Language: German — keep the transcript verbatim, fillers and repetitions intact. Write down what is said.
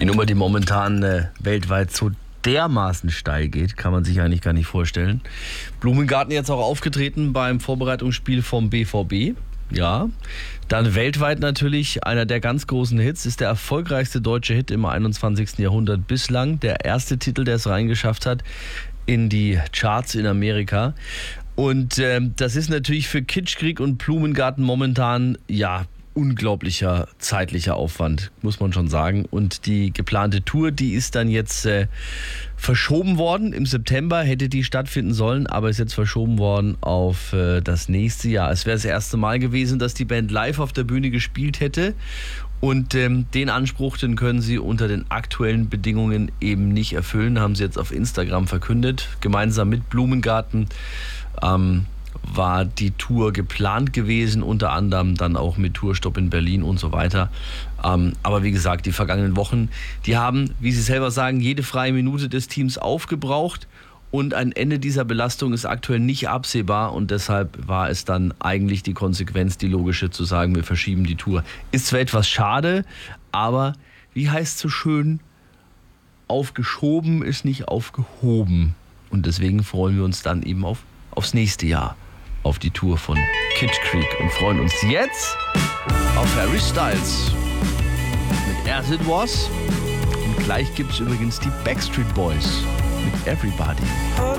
Nummer, die momentan äh, weltweit so dermaßen steil geht, kann man sich eigentlich gar nicht vorstellen. Blumengarten jetzt auch aufgetreten beim Vorbereitungsspiel vom B V B. Ja, dann weltweit natürlich einer der ganz großen Hits, ist der erfolgreichste deutsche Hit im einundzwanzigsten Jahrhundert bislang. Der erste Titel, der es reingeschafft hat in die Charts in Amerika. Und äh, das ist natürlich für Kitschkrieg und Blumengarten momentan, ja, unglaublicher zeitlicher Aufwand, muss man schon sagen. Und die geplante Tour, die ist dann jetzt äh, verschoben worden. Im September hätte die stattfinden sollen, aber ist jetzt verschoben worden auf äh, das nächste Jahr. Es wäre das erste Mal gewesen, dass die Band live auf der Bühne gespielt hätte. Und ähm, den Anspruch, den können sie unter den aktuellen Bedingungen eben nicht erfüllen, haben sie jetzt auf Instagram verkündet. Gemeinsam mit Blumengarten ähm, war die Tour geplant gewesen, unter anderem dann auch mit Tourstopp in Berlin und so weiter. Ähm, aber wie gesagt, die vergangenen Wochen, die haben, wie sie selber sagen, jede freie Minute des Teams aufgebraucht und ein Ende dieser Belastung ist aktuell nicht absehbar und deshalb war es dann eigentlich die Konsequenz, die logische, zu sagen, wir verschieben die Tour. Ist zwar etwas schade, aber wie heißt es so schön, aufgeschoben ist nicht aufgehoben. Und deswegen freuen wir uns dann eben auf, aufs nächste Jahr, auf die Tour von Kitschkrieg und freuen uns jetzt auf Harry Styles mit As It Was. Und gleich gibt es übrigens die Backstreet Boys mit Everybody.